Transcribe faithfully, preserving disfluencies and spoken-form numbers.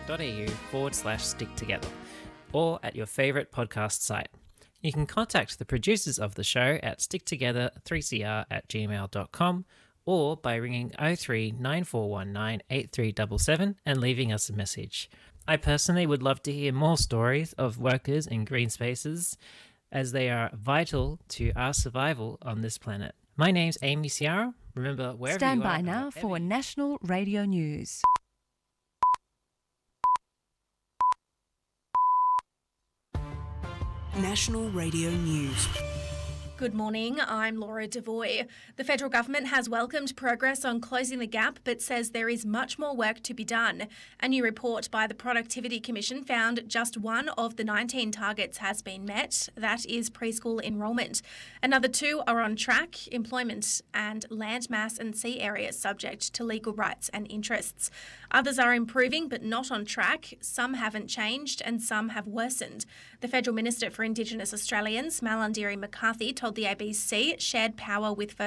au forward slash stick together, or at your favourite podcast site. You can contact the producers of the show at sticktogether three c r at gmail dot com or by ringing oh three nine four one nine eight three seven seven and leaving us a message. I personally would love to hear more stories of workers in green spaces, as they are vital to our survival on this planet. My name's Amy Ciara. Remember, wherever Stand you are... by now for National Radio News. National Radio News. Good morning, I'm Laura Devoy. The federal government has welcomed progress on closing the gap but says there is much more work to be done. A new report by the Productivity Commission found just one of the nineteen targets has been met. That is preschool enrolment. Another two are on track: employment and land mass and sea areas subject to legal rights and interests. Others are improving but not on track. Some haven't changed and some have worsened. The Federal Minister for Indigenous Australians, Malarndirri McCarthy, told the A B C shared power with